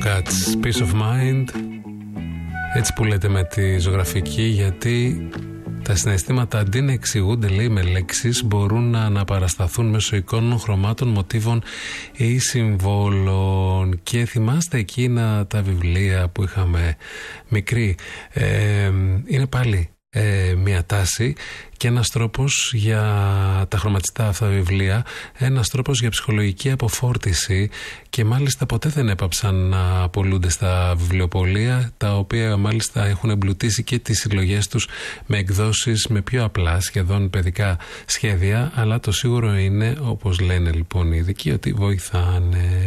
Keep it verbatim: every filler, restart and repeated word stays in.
Cats, Peace of Mind. Έτσι που λέτε με τη ζωγραφική, γιατί τα συναισθήματα αντί να εξηγούνται, λέει, με λέξεις, μπορούν να αναπαρασταθούν μέσω εικόνων, χρωμάτων, μοτίβων ή συμβόλων. Και θυμάστε εκείνα τα βιβλία που είχαμε μικροί. Ε, είναι πάλι ε, μια τάση και ένας τρόπος για τα χρωματιστά αυτά βιβλία, ένας τρόπος για ψυχολογική αποφόρτιση, και μάλιστα ποτέ δεν έπαψαν να απολούνται στα βιβλιοπωλεία, τα οποία μάλιστα έχουν εμπλουτίσει και τις συλλογές τους με εκδόσεις με πιο απλά, σχεδόν παιδικά σχέδια, αλλά το σίγουρο είναι, όπως λένε λοιπόν οι ειδικοί, ότι βοηθάνε.